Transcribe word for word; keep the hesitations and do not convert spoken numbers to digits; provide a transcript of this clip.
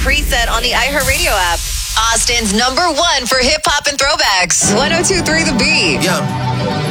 preset on the iHeartRadio app. Austin's number one for hip hop and throwbacks. one oh two point three The Beat. Yeah.